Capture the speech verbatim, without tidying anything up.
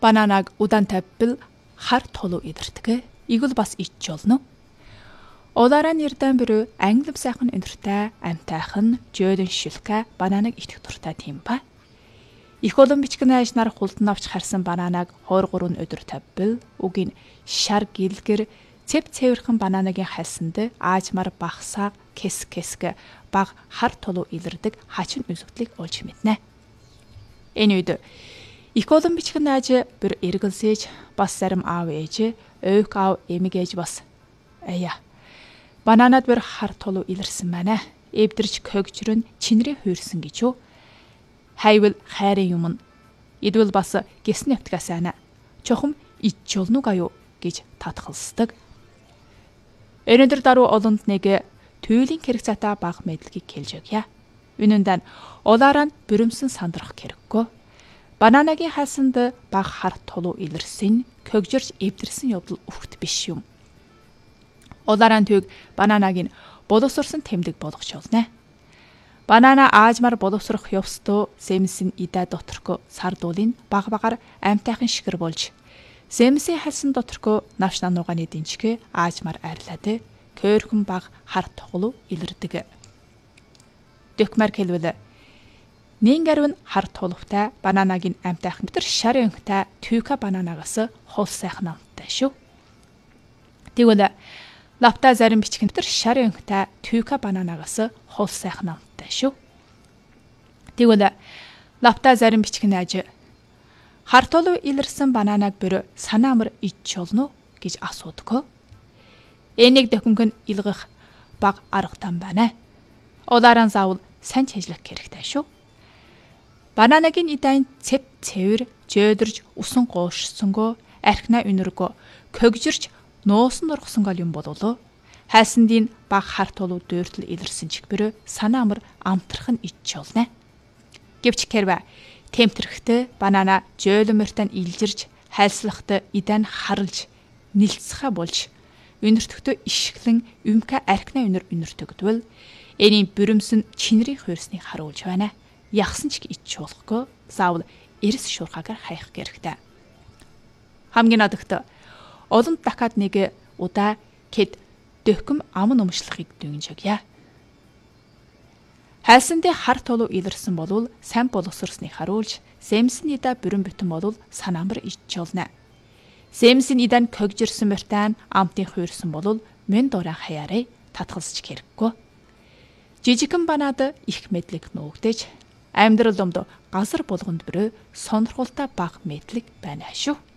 Бананаг удаан тавьбал хар толуу илэрдэг. Игэл бас ич болно. Улаараа нэрдэн бүрөө англим сайхан өнөртэй амтайхан жөөлөн шүлхэ бананаг итгэх дуртай тийм ба. Их олон бичгэн айш нар хулдан авч харсан бананаг хоёр гурван өдөр тавьбал үгийн шар гэлгэр цэв цэвэрхэн бананагийн хальсанд аажмар багсаа кэс кэсг баг хар толуу илэрдэг хачин үзэгдлийг олж мэднэ. Энэ үед их олон бичгэн айж бүр эргэлсэж бас зарим аав ээж өвк аав эмэг ээж бас ая бананад бүр хар толуу илэрсэн байна. Эвдэрч көгжрөн чинрээ хуурсан гэж юу. Хайвал хайрын юм. Идвэл бас гисэн явтгаас ана. Чохом ичжолнуг аюу гэж татгалздаг. Өнөөдөр даруй олонд нэг туйлын хэрэг цатаа баг мэдлэгийг хэлж өгье. Үнэндээ улаараа нь бүрэмсэн сандрах хэрэггүй. Бананагийн хасанд баг хар толуу илэрсэн, көгжирч эвдэрсэн явдал өвхт биш юм. Улаараа төг бананагийн боловсрсон тэмдэг болгож олно. Банана аажмар боловсрох ёвстоо сэмсэн идэ доторко сардуулын баг багаар амтайхан шигэр болж сэмсийн халсан доторко навш нанууганы динчгэ аажмар арилаад көөрхөн баг хар тоглоо илэрдэг. Дөкмар хэлвэл нин гарвын хар тогловтай бананагийн амтайхан битэр шар өнхтэй түйка бананагаас хол сайхан амттай шүү. Тэгвэл лапта зарим бичгэн битэр шар өнхтэй түйка бананагаас хол сайхан амттай шүү. Тэгвэл лапта зарим бичгэн аж хар толуу илэрсэн бананаг бүр санаамар ич олно гэж асуудаг. Энийг дөхөнгөн илгэх баг арга там байна. Улаараа заавал сайн ажиллах хэрэгтэй шүү. Бананагийн идаан цэв цэвэр жөөдөрж усан гоошсонгоо архина үнэргөө көгжирч нуусан дургсонгол юм бололоо. Хайсандын баг хар толуу дөртөл илэрсэн чигбэрэ санаамар амтрах нь ич олно. Гэвч хэрвээ темтэрхтээ банана жөөлөмөртөн илжирж хайлслахтай идан харалж нэлцхэ болж үнэртгтөө ишглэн юмка архина үнэр үнэртгдвэл энийн бүрэмсэн чинрийн хуурсныг харуулж байна. Ягсан ч ич болохгүй заавал эрс шуурхагаар хайх хэрэгтэй. Хамгийн одогт олонд дахад нэг удаа кед дөкм ам номшлохыг дүнж өгье. Хайлсандын хар толуу илэрсэн болвол сайн боловсрсныг харуулж, сэмсний да бүрэн бүтэн болвол санаамар ич олно. Сэмсний дан көгжирсэн мөртэн амтын хуурсан болвол мөн дураа хаяарай татгалзч хэрэггүй. Жижигэн банаад их мэдлэг нуугдэж, амьдрал домд газар болгонд бүрөө сонирхолтой баг мэдлэг байна шүү.